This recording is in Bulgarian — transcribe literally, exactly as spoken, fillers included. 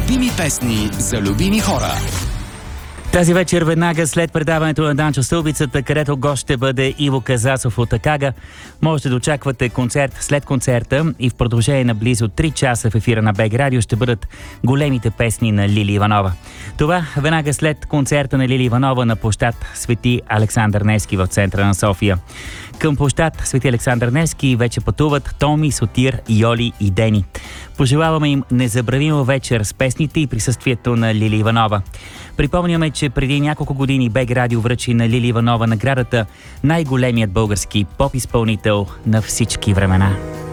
Любими песни за любими хора. Тази вечер, веднага след предаването на Данчо Стълбицата, където гост ще бъде Иво Казасов от Акага, можете да очаквате концерт след концерта и в продължение на близо три часа в ефира на БГ Радио ще бъдат големите песни на Лили Иванова. Това веднага след концерта на Лили Иванова на площад Свети Александър Невски в центъра на София. Към площад Свети Александър Невски вече пътуват Томи, Сотир, Йоли и Дени. Пожелаваме им незабравима вечер с песните и присъствието на Лили Иванова. Припомняме, че преди няколко години БГ Радио връчи на Лили Иванова наградата най-големият български поп-изпълнител на всички времена.